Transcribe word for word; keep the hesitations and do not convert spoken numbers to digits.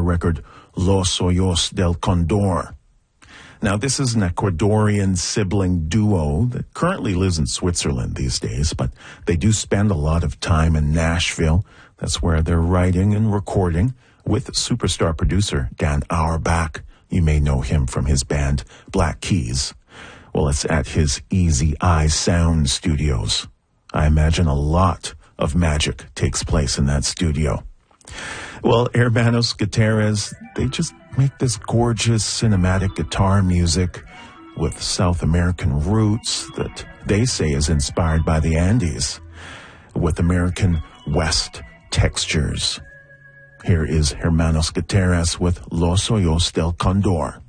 record Los Hoyos del Condor. Now, this is an Ecuadorian sibling duo that currently lives in Switzerland these days, but they do spend a lot of time in Nashville. That's where they're writing and recording with superstar producer Dan Auerbach. You may know him from his band Black Keys. Well, it's at his Easy Eye Sound Studios. I imagine a lot of magic takes place in that studio. Well, Hermanos Gutierrez, they just make this gorgeous cinematic guitar music with South American roots that they say is inspired by the Andes, with American West textures. Here is Hermanos Gutierrez with Los Hoyos del Condor.